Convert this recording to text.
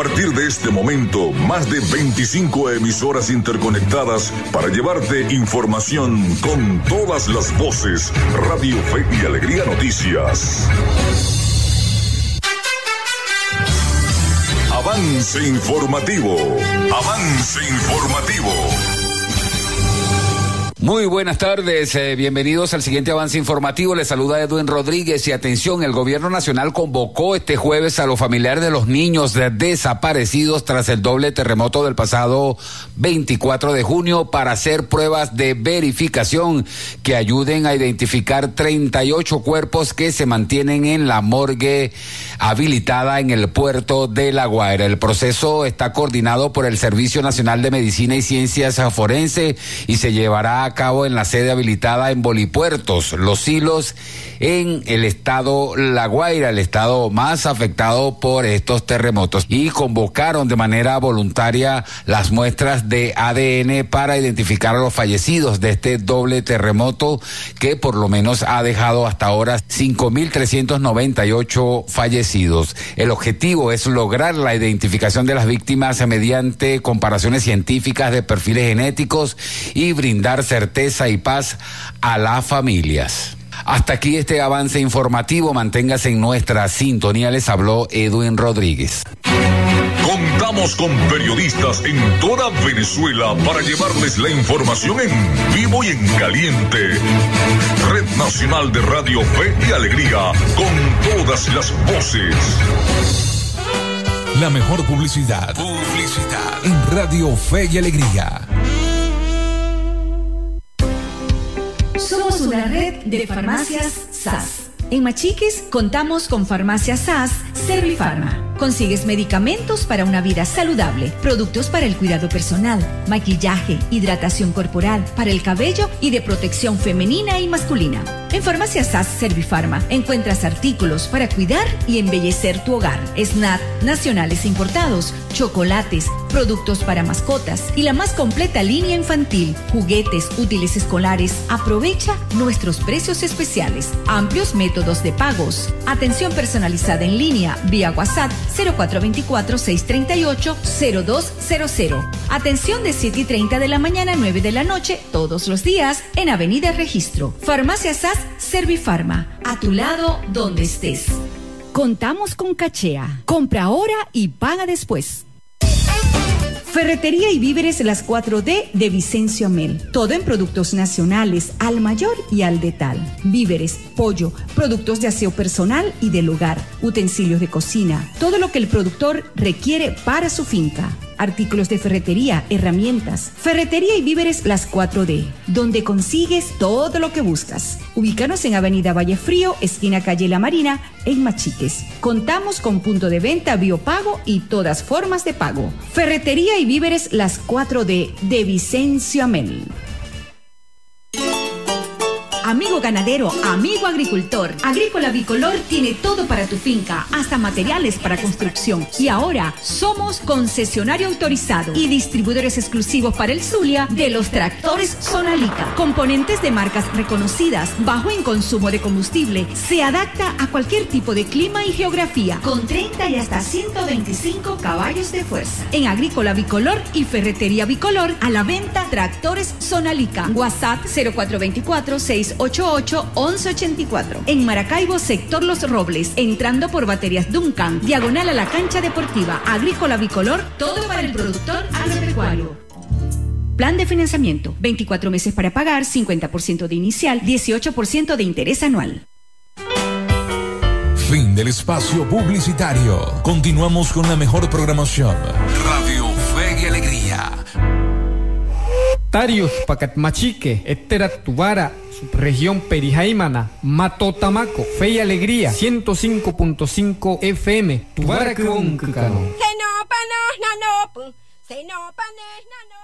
partir de este momento, más de 25 emisoras interconectadas para llevarte información con todas las voces. Radio Fe y Alegría Noticias. Avance informativo. Avance informativo. Muy buenas tardes, bienvenidos al siguiente avance informativo. Les saluda Edwin Rodríguez y atención, el gobierno nacional convocó este jueves a los familiares de los niños desaparecidos tras el doble terremoto del pasado 24 de junio para hacer pruebas de verificación que ayuden a identificar 38 cuerpos que se mantienen en la morgue habilitada en el puerto de La Guaira. El proceso está coordinado por el Servicio Nacional de Medicina y Ciencias Forense y se llevará a cabo en la sede habilitada en Bolipuertos, Los Silos, en el estado La Guaira, el estado más afectado por estos terremotos, y convocaron de manera voluntaria las muestras de ADN para identificar a los fallecidos de este doble terremoto que por lo menos ha dejado hasta ahora 5.398 fallecidos. El objetivo es lograr la identificación de las víctimas mediante comparaciones científicas de perfiles genéticos y brindar certeza y paz a las familias. Hasta aquí este avance informativo. Manténgase en nuestra sintonía. Les habló Edwin Rodríguez. Contamos con periodistas en toda Venezuela para llevarles la información en vivo y en caliente. Red Nacional de Radio Fe y Alegría, con todas las voces. La mejor publicidad en Radio Fe y Alegría. Somos una red de farmacias SAS. En Machiques contamos con Farmacia SAS Servifarma. Consigues medicamentos para una vida saludable, productos para el cuidado personal, maquillaje, hidratación corporal, para el cabello y de protección femenina y masculina. En Farmacia SAS Servifarma encuentras artículos para cuidar y embellecer tu hogar, snacks nacionales importados, chocolates, productos para mascotas y la más completa línea infantil, juguetes, útiles escolares. Aprovecha nuestros precios especiales, amplios métodos de pagos, atención personalizada en línea vía WhatsApp 0424-638-0200. Atención de 7:30 de la mañana a 9 de la noche todos los días en Avenida Registro. Farmacia SAS Servifarma, a tu lado donde estés. Contamos con Cachea. Compra ahora y paga después. Ferretería y víveres Las 4D de Vicencio Amel. Todo en productos nacionales, al mayor y al detal. Víveres, pollo, productos de aseo personal y del hogar, utensilios de cocina, todo lo que el productor requiere para su finca. Artículos de ferretería, herramientas. Ferretería y víveres Las 4D, donde consigues todo lo que buscas. Ubícanos en Avenida Valle Frío, esquina calle La Marina, en Machiques. Contamos con punto de venta, biopago y todas formas de pago. Ferretería y víveres Las 4D de Vicencio Amel. Amigo ganadero, amigo agricultor, Agrícola Bicolor tiene todo para tu finca, hasta materiales para construcción. Y ahora somos concesionario autorizado y distribuidores exclusivos para el Zulia de los tractores Sonalica. Componentes de marcas reconocidas, bajo en consumo de combustible, se adapta a cualquier tipo de clima y geografía, con 30 y hasta 125 caballos de fuerza. En Agrícola Bicolor y Ferretería Bicolor, a la venta tractores Sonalica. WhatsApp 0424-688-1184. En Maracaibo, sector Los Robles, entrando por Baterías Duncan, diagonal a la cancha deportiva. Agrícola Bicolor, todo para el productor agropecuario. Plan de financiamiento, 24 meses para pagar, 50% de inicial, 18% de interés anual. Fin del espacio publicitario. Continuamos con la mejor programación. Radio Fe y Alegría. Tarius Pacat Machique, Etterat Tubara, subregión Perijaimana, Matotamaco, Fe y Alegría, 105.5 FM, Tubara Kunkano.